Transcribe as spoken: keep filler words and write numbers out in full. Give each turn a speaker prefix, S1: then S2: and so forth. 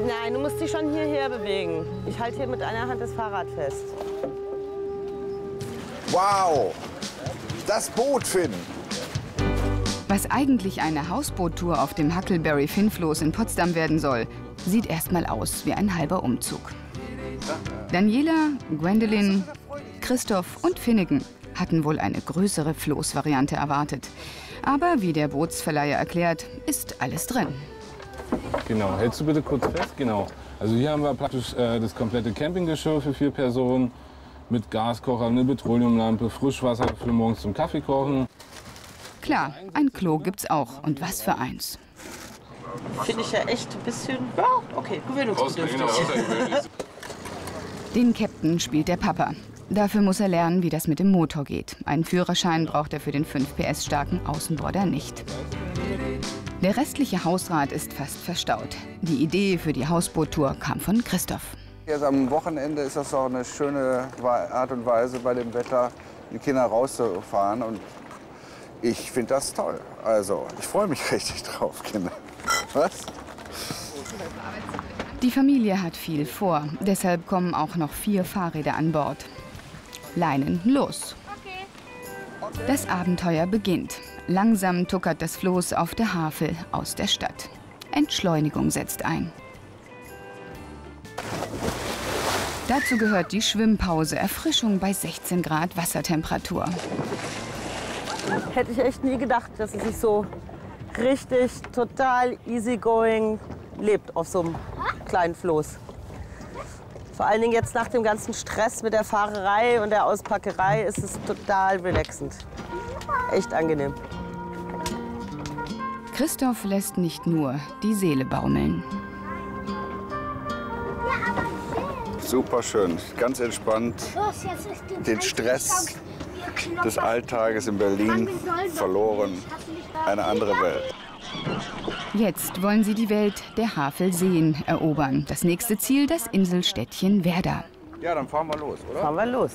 S1: Nein, du musst dich schon hierher bewegen. Ich halte hier mit einer Hand das Fahrrad fest.
S2: Wow, das Boot, Finn.
S3: Was eigentlich eine Hausboottour auf dem Huckleberry Finn-Floß in Potsdam werden soll, sieht erstmal aus wie ein halber Umzug. Daniela, Gwendolyn, Christoph und Finnegan hatten wohl eine größere Floßvariante erwartet. Aber wie der Bootsverleiher erklärt, ist alles drin.
S4: Genau, hältst du bitte kurz fest? Genau. Also hier haben wir praktisch äh, das komplette Campinggeschirr für vier Personen mit Gaskocher, eine Petroleumlampe, Frischwasser für morgens zum Kaffee kochen.
S3: Klar, ein Klo gibt's auch. Und was für eins.
S1: Finde ich ja echt ein bisschen, ja, okay, gewöhnungsbedürftig.
S3: Den Captain spielt der Papa. Dafür muss er lernen, wie das mit dem Motor geht. Einen Führerschein braucht er für den fünf P S starken Außenborder nicht. Der restliche Hausrat ist fast verstaut. Die Idee für die Hausboottour kam von Christoph.
S2: Jetzt am Wochenende ist das auch eine schöne Art und Weise, bei dem Wetter die Kinder rauszufahren. Und ich finde das toll. Also, ich freue mich richtig drauf, Kinder. Was?
S3: Die Familie hat viel vor. Deshalb kommen auch noch vier Fahrräder an Bord. Leinen los. Das Abenteuer beginnt. Langsam tuckert das Floß auf der Havel aus der Stadt. Entschleunigung setzt ein. Dazu gehört die Schwimmpause, Erfrischung bei sechzehn Grad Wassertemperatur.
S1: Hätte ich echt nie gedacht, dass es sich so richtig, total easygoing lebt auf so einem kleinen Floß. Vor allen Dingen jetzt nach dem ganzen Stress mit der Fahrerei und der Auspackerei ist es total relaxend. Echt angenehm.
S3: Christoph lässt nicht nur die Seele baumeln.
S2: Super schön, ganz entspannt. Den Stress des Alltages in Berlin verloren. Eine andere Welt.
S3: Jetzt wollen sie die Welt der Havelseen erobern. Das nächste Ziel, das Inselstädtchen Werder.
S2: Ja, dann fahren wir los, oder?
S1: Fahren wir los.